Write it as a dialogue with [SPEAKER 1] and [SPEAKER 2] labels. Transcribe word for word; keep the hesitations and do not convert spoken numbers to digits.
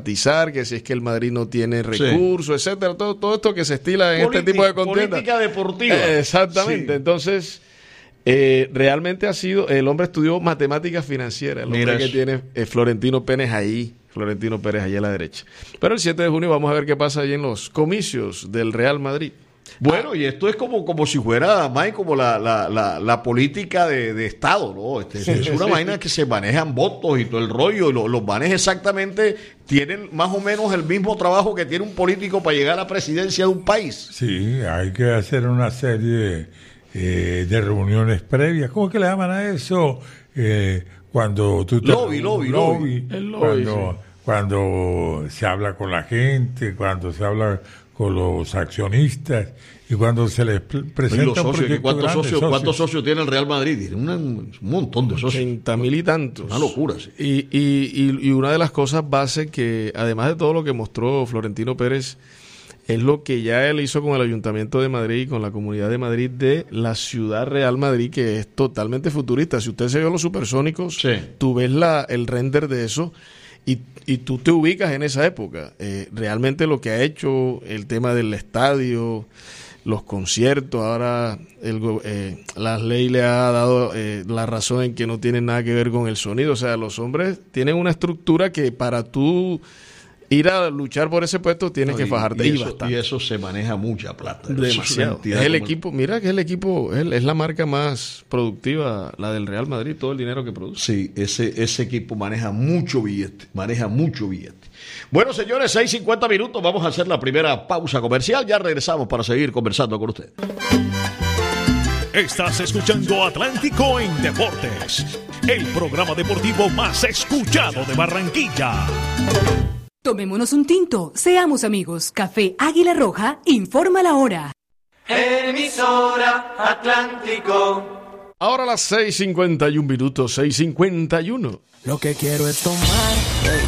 [SPEAKER 1] privatizar, que si es que el Madrid no tiene recursos, sí, etcétera, todo, todo esto que se estila en Política, este tipo de contienda.
[SPEAKER 2] Política deportiva.
[SPEAKER 1] Eh, exactamente, sí. Entonces, eh, realmente ha sido, el hombre estudió matemáticas financieras, el hombre que tiene eh, Florentino Pérez ahí, Florentino Pérez ahí a la derecha. Pero el siete de junio vamos a ver qué pasa ahí en los comicios del Real Madrid.
[SPEAKER 2] Bueno, ah. y esto es como, como si fuera, Mike, como la, la, la, la política de, de Estado, ¿no? Este, sí, es una sí. vaina que se manejan votos y todo el rollo, y los lo maneja exactamente, tienen más o menos el mismo trabajo que tiene un político para llegar a la presidencia de un país.
[SPEAKER 3] Sí, hay que hacer una serie eh, de reuniones previas. ¿Cómo que le llaman a eso? Eh, cuando tú te
[SPEAKER 2] lobby, lobby, lobby,
[SPEAKER 3] lobby.
[SPEAKER 1] El lobby
[SPEAKER 3] cuando, sí. cuando se habla con la gente, cuando se habla con los accionistas y cuando se les presenta
[SPEAKER 2] los socios,
[SPEAKER 3] un proyecto
[SPEAKER 2] ¿cuántos,
[SPEAKER 3] grande,
[SPEAKER 2] socios,
[SPEAKER 3] socios.
[SPEAKER 2] ¿Cuántos socios tiene el Real Madrid? Tiene una, un montón de socios.
[SPEAKER 1] ochenta mil y tantos.
[SPEAKER 2] Una locura, sí.
[SPEAKER 1] Y, y, y una de las cosas base que, además de todo lo que mostró Florentino Pérez, es lo que ya él hizo con el Ayuntamiento de Madrid y con la Comunidad de Madrid de la Ciudad Real Madrid, que es totalmente futurista. Si usted se vio los supersónicos, sí. tú ves la, el render de eso y, y tú te ubicas en esa época. Eh, realmente lo que ha hecho el tema del estadio, los conciertos, ahora el, eh, la ley le ha dado eh, la razón en que no tiene nada que ver con el sonido. O sea, los hombres tienen una estructura que para tú ir a luchar por ese puesto tienes no, que fajarte.
[SPEAKER 2] Y,
[SPEAKER 1] y,
[SPEAKER 2] eso, y eso se maneja mucha plata.
[SPEAKER 1] Demasiado. Es, es el equipo, mira que es el equipo, es, es la marca más productiva, la del Real Madrid, todo el dinero que produce.
[SPEAKER 2] Sí, ese, ese equipo maneja mucho billete, maneja mucho billete. Bueno, señores, seis cincuenta minutos, vamos a hacer la primera pausa comercial, ya regresamos para seguir conversando con usted.
[SPEAKER 4] Estás escuchando Atlántico en Deportes, el programa deportivo más escuchado de Barranquilla.
[SPEAKER 5] Tomémonos un tinto, seamos amigos. Café Águila Roja informa la hora.
[SPEAKER 6] Emisora Atlántico.
[SPEAKER 1] Ahora las seis cincuenta y un minutos, seis cincuenta y uno.
[SPEAKER 6] Lo que quiero es tomar